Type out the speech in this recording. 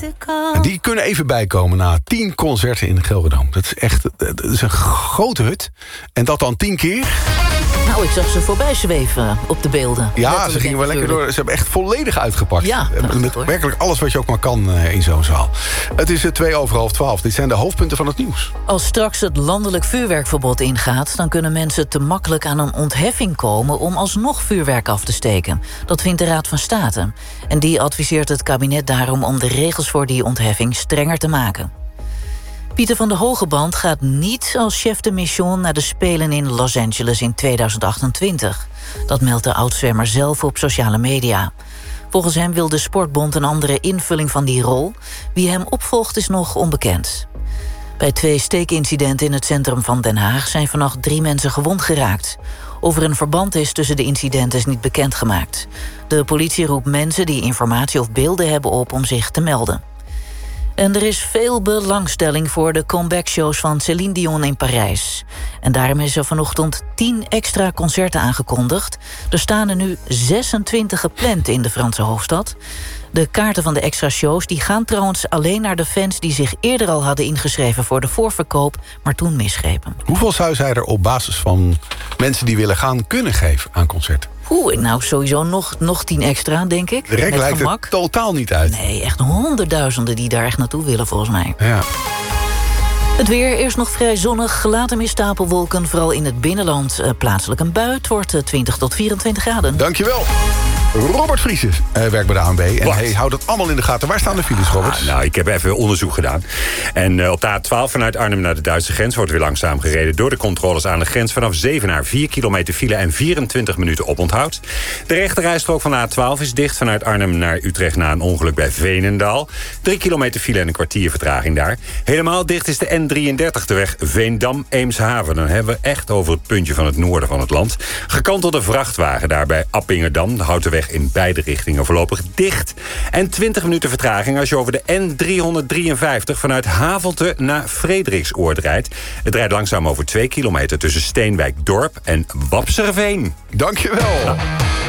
En die kunnen even bijkomen na 10 concerten in de Gelredome. Dat is een grote hut. En dat dan 10 keer. Nou, ik zag ze voorbij zweven op de beelden. Ja, ze gingen wel lekker door. Ze hebben echt volledig uitgepakt. Ja, met werkelijk alles wat je ook maar kan in zo'n zaal. Het is 12:02. Dit zijn de hoofdpunten van het nieuws. Als straks het landelijk vuurwerkverbod ingaat, dan kunnen mensen te makkelijk aan een ontheffing komen om alsnog vuurwerk af te steken. Dat vindt de Raad van State. En die adviseert het kabinet daarom om de regels voor die ontheffing strenger te maken. Pieter van der Hogeband gaat niet als chef de mission naar de Spelen in Los Angeles in 2028. Dat meldt de oud-zwemmer zelf op sociale media. Volgens hem wil de sportbond een andere invulling van die rol. Wie hem opvolgt is nog onbekend. Bij 2 steekincidenten in het centrum van Den Haag zijn vannacht 3 mensen gewond geraakt. Of er een verband is tussen de incidenten is niet bekendgemaakt. De politie roept mensen die informatie of beelden hebben op om zich te melden. En er is veel belangstelling voor de comeback-shows van Céline Dion in Parijs. En daarom is er vanochtend 10 extra concerten aangekondigd. Er staan er nu 26 gepland in de Franse hoofdstad. De kaarten van de extra shows die gaan trouwens alleen naar de fans die zich eerder al hadden ingeschreven voor de voorverkoop, maar toen misgrepen. Hoeveel zou zij er op basis van mensen die willen gaan kunnen geven aan concerten? Nou sowieso nog 10 extra, denk ik. De rek lijkt er totaal niet uit. Nee, echt honderdduizenden die daar echt naartoe willen, volgens mij. Ja. Het weer, eerst nog vrij zonnig, later meer stapelwolken. Vooral in het binnenland plaatselijk een bui. Het wordt 20 tot 24 graden. Dankjewel. Robert Vrieses werkt bij de ANWB. En hij houdt het allemaal in de gaten. Waar staan de files, Robert? Nou, ik heb even onderzoek gedaan. En op de A12 vanuit Arnhem naar de Duitse grens wordt weer langzaam gereden door de controles aan de grens. Vanaf Zevenaar 4 kilometer file en 24 minuten oponthoud. De rechterrijstrook van de A12 is dicht vanuit Arnhem naar Utrecht na een ongeluk bij Veenendaal. 3 kilometer file en een kwartier vertraging daar. Helemaal dicht is de N33, de weg Veendam-Eemshaven. Dan hebben we echt over het puntje van het noorden van het land. Gekantelde vrachtwagen daar bij Appingedam. De houten weg in beide richtingen voorlopig dicht. En 20 minuten vertraging als je over de N353 vanuit Havelte naar Frederiksoord rijdt. Het rijdt langzaam over 2 kilometer tussen Steenwijk-Dorp en Wapserveen. Dankjewel. Ja.